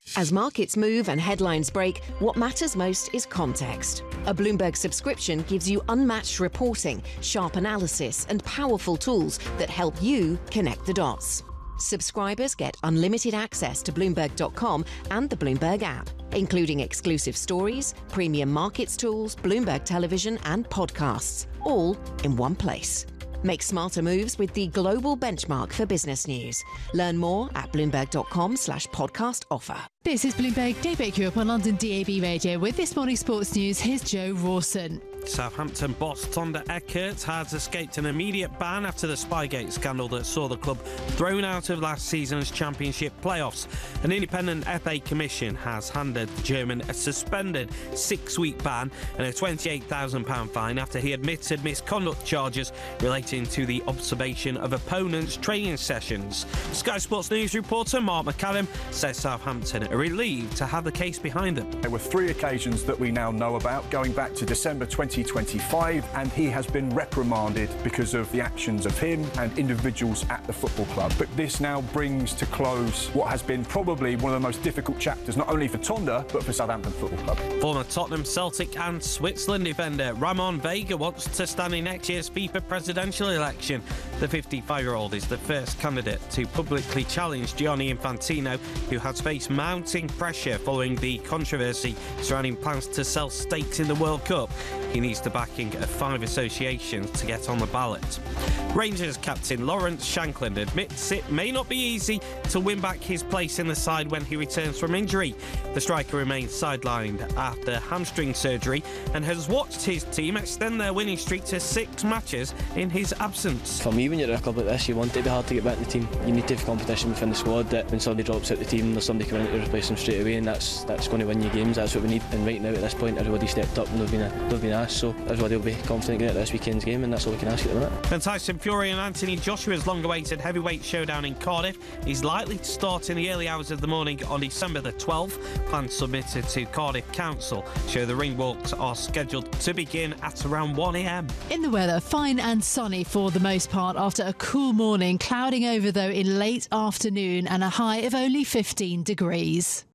As markets move and headlines break, what matters most is context. A Bloomberg subscription gives you unmatched reporting, sharp analysis, and powerful tools that help you connect the dots. Subscribers get unlimited access to Bloomberg.com and the Bloomberg app, including exclusive stories, premium markets tools, Bloomberg television, and podcasts, all in one place. Make smarter moves with the global benchmark for business news. Learn more at Bloomberg.com/podcast offer. This is Bloomberg Daybreak Europe on London DAB Radio. With this morning's sports news, here's Joe Rawson. Southampton boss Thonder Eckert has escaped an immediate ban after the Spygate scandal that saw the club thrown out of last season's Championship playoffs. An independent FA commission has handed the German a suspended 6-week ban and a £28,000 fine after he admitted misconduct charges relating to the observation of opponents' training sessions. Sky Sports News reporter Mark McCallum says Southampton are relieved to have the case behind them. There were 3 occasions that we now know about, going back to December 2025, and he has been reprimanded because of the actions of him and individuals at the football club. But this now brings to close what has been probably one of the most difficult chapters, not only for Thonder, but for Southampton Football Club. Former Tottenham, Celtic and Switzerland defender Ramon Vega wants to stand in next year's FIFA presidential election. The 55-year-old is the first candidate to publicly challenge Gianni Infantino, who has faced mounting pressure following the controversy surrounding plans to sell stakes in the World Cup. He needs the backing of 5 associations to get on the ballot. Rangers captain Lawrence Shankland admits it may not be easy to win back his place in the side when he returns from injury. The striker remains sidelined after hamstring surgery and has watched his team extend their winning streak to 6 matches in his absence. For me, when you're at a club like this, you want it to be hard to get back in the team. You need to have competition within the squad, that when somebody drops out the team, there's somebody coming in to replace them straight away, and that's going to win you games. That's what we need. And right now, at this point, everybody stepped up and they've been asked, so everybody will be confident getting at this weekend's game, and that's all we can ask at the minute. And Tyson Fury and Anthony Joshua's long-awaited heavyweight showdown in Cardiff is likely to start in the early hours of the morning on December the 12th. Plans submitted to Cardiff Council show the ring walks are scheduled to begin at around 1 a.m. In the weather, fine and sunny for the most part after a cool morning, clouding over though in late afternoon and a high of only 15 degrees.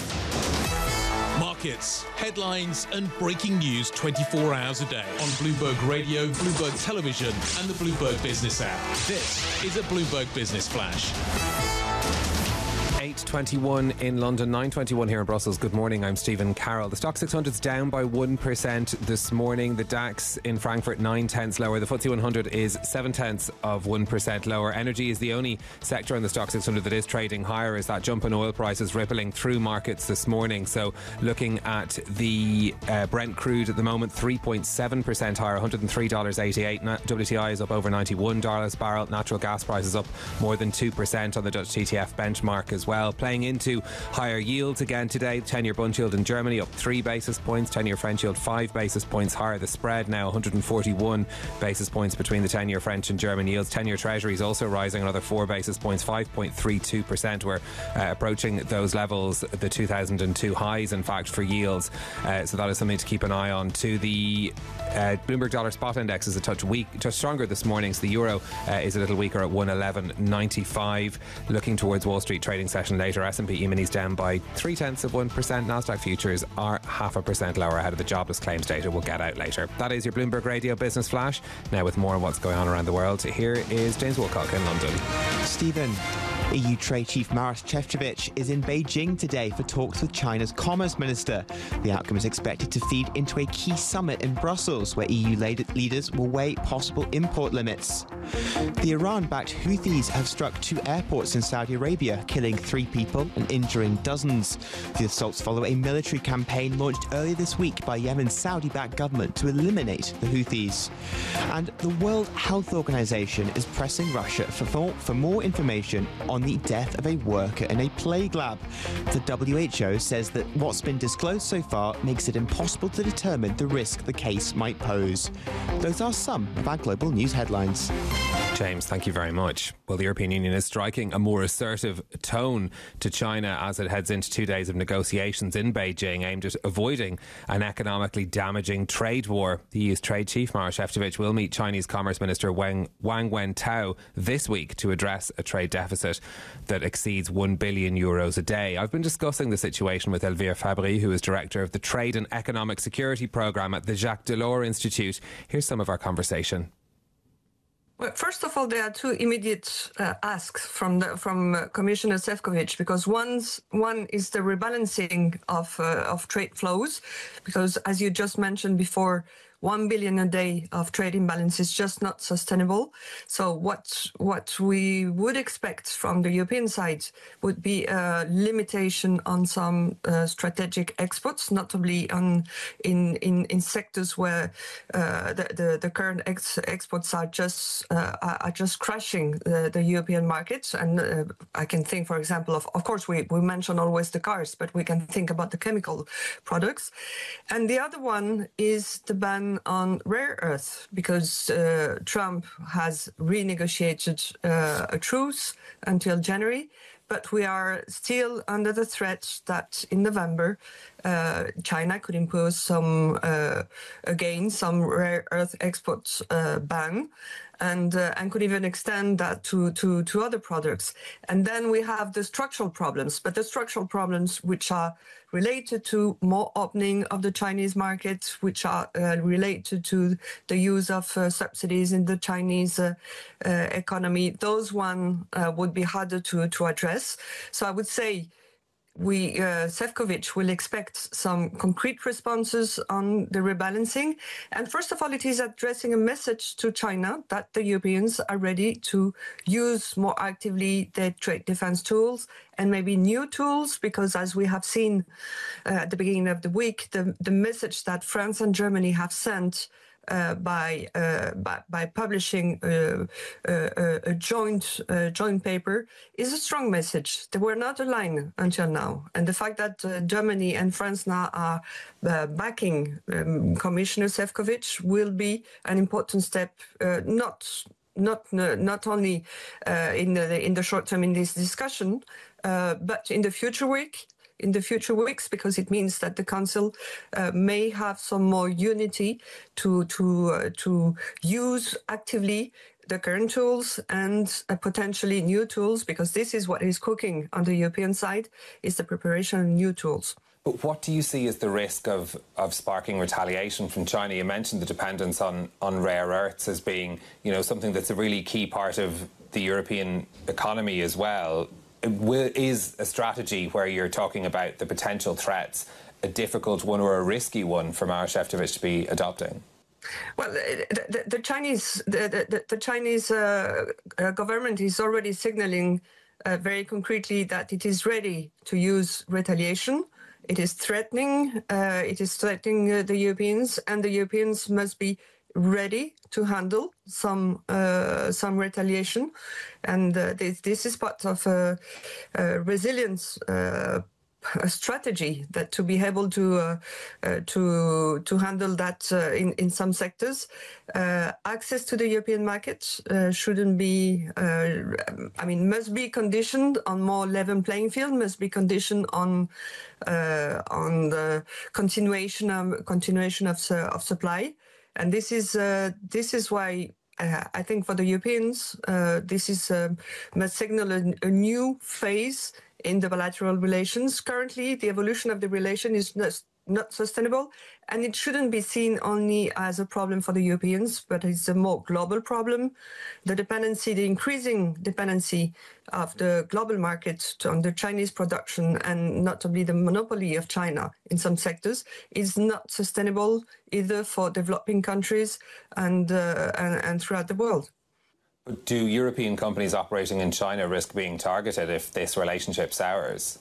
Markets, headlines and breaking news 24 hours a day on Bloomberg Radio, Bloomberg Television and the Bloomberg Business app. This is a Bloomberg Business Flash. 8:21 in London, 9:21 here in Brussels. Good morning, I'm Stephen Carroll. The Stock 600's down by 1% this morning. The DAX in Frankfurt 0.9 lower. The FTSE 100 is 0.7% lower. Energy is the only sector in the Stock 600 that is trading higher, as that jump in oil prices rippling through markets this morning. So looking at the Brent crude at the moment, 3.7% higher, $103.88. WTI is up over $91 a barrel. Natural gas prices up more than 2% on the Dutch TTF benchmark as well. Playing into higher yields again today. 10-year bund yield in Germany up 3 basis points. 10-year French yield 5 basis points higher. The spread now 141 basis points between the 10-year French and German yields. 10-year Treasuries also rising another 4 basis points, 5.32%. We're approaching those levels, the 2002 highs, in fact, for yields. So that is something to keep an eye on. To the Bloomberg Dollar Spot Index is a touch stronger this morning. So the euro is a little weaker at 111.95. Looking towards Wall Street trading session later, S&P E-minis down by 0.3%. Nasdaq futures are 0.5% lower ahead of the jobless claims data we'll get out later. That is your Bloomberg Radio Business Flash. Now with more on what's going on around the world, here is James Woolcock in London. Stephen, EU Trade Chief Maros Šefčovič is in Beijing today for talks with China's Commerce Minister. The outcome is expected to feed into a key summit in Brussels, where EU leaders will weigh possible import limits. The Iran-backed Houthis have struck 2 airports in Saudi Arabia, killing 3 people and injuring dozens. The assaults follow a military campaign launched earlier this week by Yemen's Saudi-backed government to eliminate the Houthis. And the World Health Organization is pressing Russia for more information on the death of a worker in a plague lab. The WHO says that what's been disclosed so far makes it impossible to determine the risk the case might pose. Those are some of our global news headlines. James, thank you very much. Well, the European Union is striking a more assertive tone to China as it heads into 2 days of negotiations in Beijing aimed at avoiding an economically damaging trade war. The EU's trade chief, Maroš Šefčovič, will meet Chinese Commerce Minister Wang Wentao this week to address a trade deficit that exceeds €1 billion a day. I've been discussing the situation with Elvire Fabry, who is director of the Trade and Economic Security Programme at the Jacques Delors Institute. Here's some of our conversation. Well, first of all, there are two immediate asks from Commissioner Šefčovič, because one is the rebalancing of trade flows, because as you just mentioned before, 1 billion a day of trade imbalance is just not sustainable. So what we would expect from the European side would be a limitation on some strategic exports, notably in sectors where the current exports are just crashing the European markets. And I can think, for example, of course, we mention always the cars, but we can think about the chemical products. And the other one is the ban on rare earth, because Trump has renegotiated a truce until January, but we are still under the threat that in November China could impose some rare earth export ban, and could even extend that to other products. And then we have the structural problems, but the structural problems which are related to more opening of the Chinese market, which are related to the use of subsidies in the Chinese economy, those would be harder to address. So I would say Šefčovič will expect some concrete responses on the rebalancing. And first of all, it is addressing a message to China that the Europeans are ready to use more actively their trade defense tools and maybe new tools, because as we have seen at the beginning of the week, the message that France and Germany have sent by publishing a joint paper is a strong message. They were not aligned until now, and the fact that Germany and France now are backing Commissioner Šefčovič will be an important step, not only in the short term in this discussion, but in the future weeks, because it means that the Council may have some more unity to use actively the current tools and potentially new tools, because this is what is cooking on the European side, is the preparation of new tools. But what do you see as the risk of sparking retaliation from China? You mentioned the dependence on rare earths as being, something that's a really key part of the European economy as well. Is a strategy where you're talking about the potential threats a difficult one or a risky one for Maroš Šefčovič to be adopting? Well, the Chinese government is already signaling very concretely that it is ready to use retaliation. It is threatening the Europeans, and the Europeans must be ready to handle some retaliation, and this is part of a resilience strategy, that to be able to handle that in some sectors. Access to the European market shouldn't be, must be conditioned on more level playing field, must be conditioned on the continuation of supply. And this is why I think for the Europeans, this must signal a new phase in the bilateral relations. Currently, the evolution of the relation is not sustainable, and it shouldn't be seen only as a problem for the Europeans, but it's a more global problem. The increasing dependency of the global market on the Chinese production, and notably the monopoly of China in some sectors, is not sustainable either for developing countries and throughout the world. But do European companies operating in China risk being targeted if this relationship sours?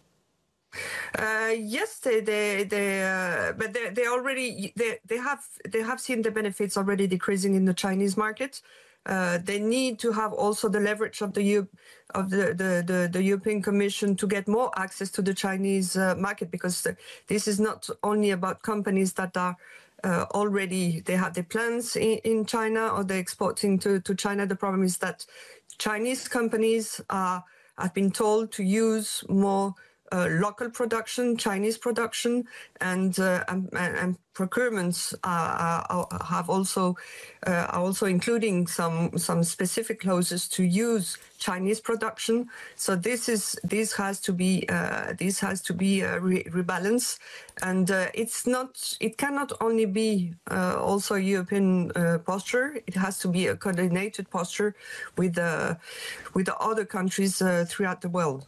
Yes, but they already have seen the benefits already decreasing in the Chinese market. They need to have also the leverage of the European Commission to get more access to the Chinese market, because this is not only about companies that are already they have their plans in China, or they're exporting to China. The problem is that Chinese companies have been told to use more local production, Chinese production, and procurements are also including some specific clauses to use Chinese production. So this has to be rebalanced, and it cannot only be also European posture. It has to be a coordinated posture with the other countries throughout the world.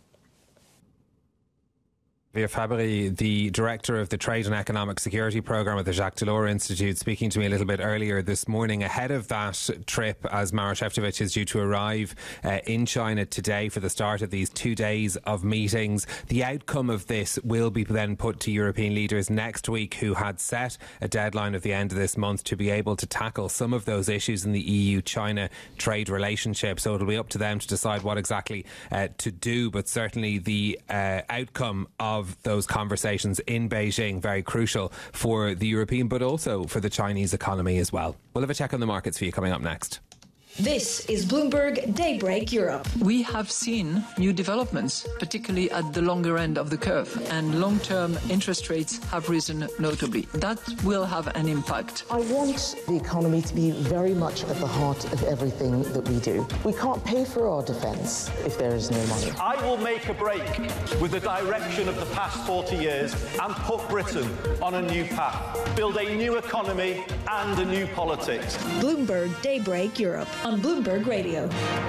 Javier Fabri, the director of the Trade and Economic Security Programme at the Jacques Delors Institute, speaking to me a little bit earlier this morning ahead of that trip, as Maroš Šefčovič is due to arrive in China today for the start of these 2 days of meetings. The outcome of this will be then put to European leaders next week, who had set a deadline of the end of this month to be able to tackle some of those issues in the EU-China trade relationship. So it'll be up to them to decide what exactly to do, but certainly the outcome of those conversations in Beijing very crucial for the European but also for the Chinese economy as well. We'll have a check on the markets for you coming up next. This is Bloomberg Daybreak Europe. We have seen new developments, particularly at the longer end of the curve, and long-term interest rates have risen notably. That will have an impact. I want the economy to be very much at the heart of everything that we do. We can't pay for our defence if there is no money. I will make a break with the direction of the past 40 years and put Britain on a new path, build a new economy and a new politics. Bloomberg Daybreak Europe on Bloomberg Radio.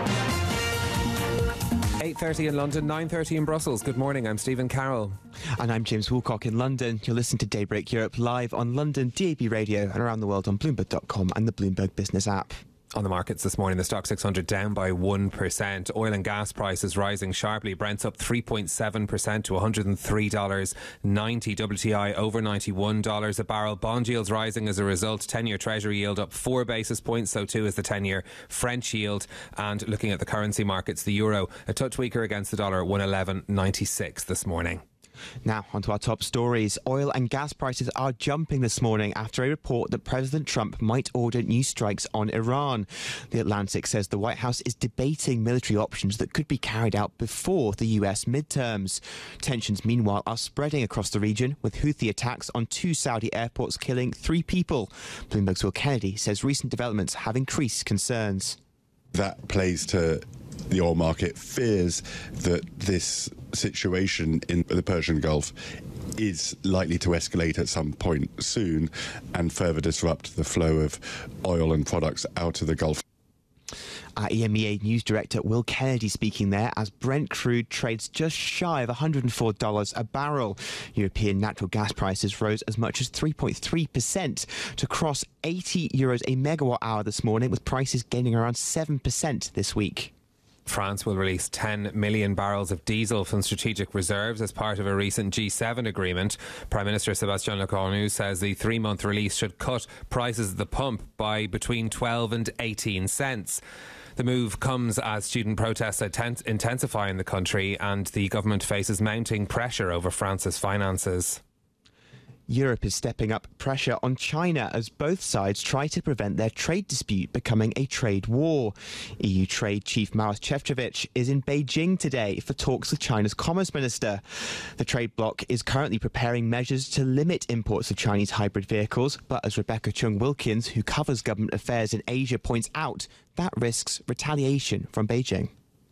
8:30 in London, 9:30 in Brussels. Good morning, I'm Stephen Carroll. And I'm James Woolcock in London. You're listening to Daybreak Europe live on London DAB Radio and around the world on Bloomberg.com and the Bloomberg Business app. On the markets this morning, the Stock 600 down by 1%. Oil and gas prices rising sharply. Brent's up 3.7% to $103.90. WTI over $91 a barrel. Bond yields rising as a result. 10-year Treasury yield up 4 basis points, so too is the 10-year French yield. And looking at the currency markets, the euro a touch weaker against the dollar at 111.96 this morning. Now, onto our top stories. Oil and gas prices are jumping this morning after a report that President Trump might order new strikes on Iran. The Atlantic says the White House is debating military options that could be carried out before the US midterms. Tensions, meanwhile, are spreading across the region, with Houthi attacks on 2 Saudi airports killing 3 people. Bloomberg's Will Kennedy says recent developments have increased concerns. That plays to the oil market, fears that this situation in the Persian Gulf is likely to escalate at some point soon and further disrupt the flow of oil and products out of the Gulf. Our EMEA News Director Will Kennedy speaking there as Brent crude trades just shy of $104 a barrel. European natural gas prices rose as much as 3.3% to cross €80 a megawatt hour this morning, with prices gaining around 7% this week. France will release 10 million barrels of diesel from strategic reserves as part of a recent G7 agreement. Prime Minister Sébastien Lecornu says the 3-month release should cut prices at the pump by between 12 and 18 cents. The move comes as student protests intensify in the country and the government faces mounting pressure over France's finances. Europe is stepping up pressure on China as both sides try to prevent their trade dispute becoming a trade war. EU Trade Chief Maroš Šefčovič is in Beijing today for talks with China's Commerce Minister. The trade bloc is currently preparing measures to limit imports of Chinese hybrid vehicles, but as Rebecca Chung-Wilkins, who covers government affairs in Asia, points out, that risks retaliation from Beijing.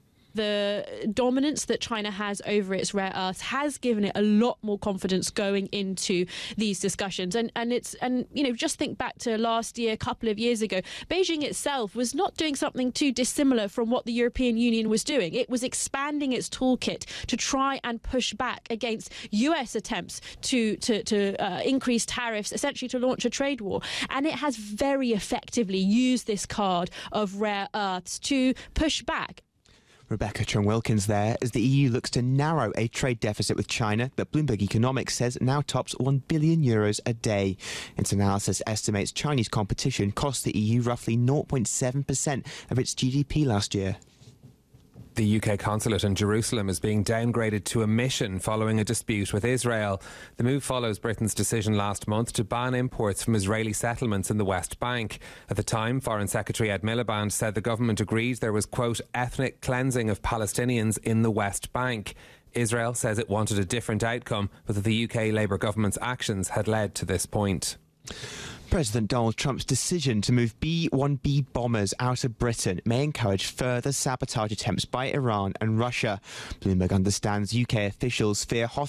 The dominance that China has over its rare earths has given it a lot more confidence going into these discussions. And just think back to last year, a couple of years ago, Beijing itself was not doing something too dissimilar from what the European Union was doing. It was expanding its toolkit to try and push back against US attempts to increase tariffs, essentially to launch a trade war. And it has very effectively used this card of rare earths to push back. Rebecca Chung-Wilkins there as the EU looks to narrow a trade deficit with China that Bloomberg Economics says now tops €1 billion a day. Its analysis estimates Chinese competition cost the EU roughly 0.7% of its GDP last year. The UK consulate in Jerusalem is being downgraded to a mission following a dispute with Israel. The move follows Britain's decision last month to ban imports from Israeli settlements in the West Bank. At the time, Foreign Secretary Ed Miliband said the government agreed there was, quote, ethnic cleansing of Palestinians in the West Bank. Israel says it wanted a different outcome, but that the UK Labour government's actions had led to this point. President Donald Trump's decision to move B-1B bombers out of Britain may encourage further sabotage attempts by Iran and Russia. Bloomberg understands UK officials fear hostile